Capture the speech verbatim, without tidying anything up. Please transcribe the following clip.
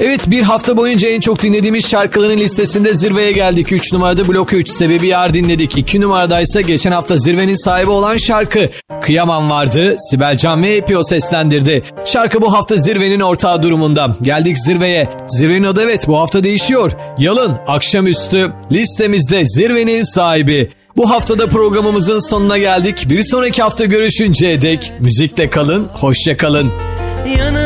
Evet, bir hafta boyunca en çok dinlediğimiz şarkıların listesinde zirveye geldik. üç numarada Blok üç, Sebebi Yar dinledik. iki numaradaysa geçen hafta zirvenin sahibi olan şarkı Kıyamam vardı. Sibel Can ve Epio seslendirdi. Şarkı bu hafta zirvenin ortağı durumunda. Geldik zirveye. Zirvenin adı evet bu hafta değişiyor. Yalın, akşamüstü listemizde zirvenin sahibi. Bu haftada programımızın sonuna geldik. Bir sonraki hafta görüşünceye dek müzikle kalın, hoşça kalın.